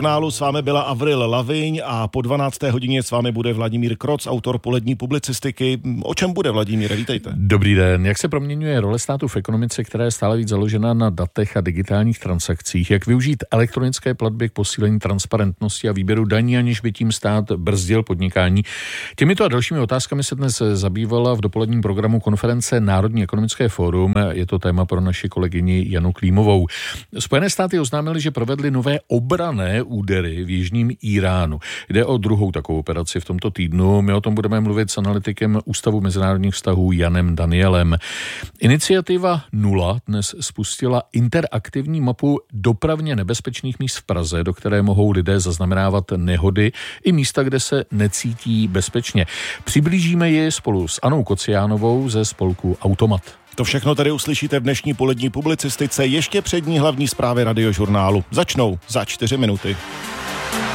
S vámi byla Avril Lavigne a po 12. hodině s vámi bude Vladimír Kroc, autor polední publicistiky. O čem bude, Vladimíre? Vítejte. Dobrý den. Jak se proměňuje role státu v ekonomice, která je stále víc založena na datech a digitálních transakcích? Jak využít elektronické platby k posílení transparentnosti a výběru daní, aniž by tím stát brzdil podnikání? Těmito a dalšími otázkami se dnes zabývala v dopoledním programu konference Národní ekonomické fórum. Je to téma pro naši kolegyni Janu Klímovou. Spojené státy oznámily, že provedly nové obranné údery v jižním Iránu. Jde o druhou takovou operaci v tomto týdnu. My o tom budeme mluvit s analytikem Ústavu mezinárodních vztahů Janem Danielem. Iniciativa 0 dnes spustila interaktivní mapu dopravně nebezpečných míst v Praze, do které mohou lidé zaznamenávat nehody i místa, kde se necítí bezpečně. Přiblížíme ji spolu s Anou Kociánovou ze spolku Automat. To všechno tady uslyšíte v dnešní polední publicistice, ještě před ní hlavní zprávy Radiožurnálu. Začnou za 4 minuty.